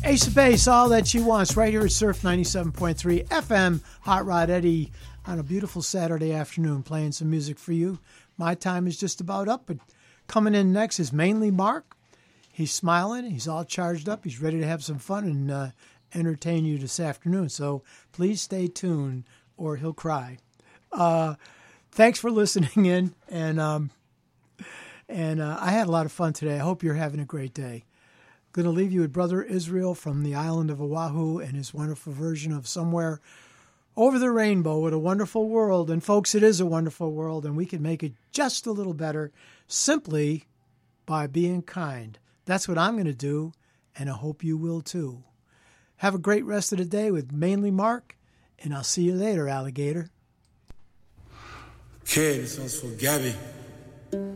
Ace of Base, All That She Wants, right here at Surf 97.3 FM. Hot Rod Eddie on a beautiful Saturday afternoon playing some music for you. My time is just about up, but coming in next is mainly Mark. He's smiling. He's all charged up. He's ready to have some fun and entertain you this afternoon. So please stay tuned or he'll cry. Thanks for listening in. And I had a lot of fun today. I hope you're having a great day. Going to leave you with Brother Israel from the island of Oahu and his wonderful version of Somewhere Over the Rainbow with a Wonderful World. And folks, it is a wonderful world, and we can make it just a little better simply by being kind. That's what I'm going to do, and I hope you will too. Have a great rest of the day with mainly Mark, and I'll see you later, alligator. Okay, this one's for Gabby.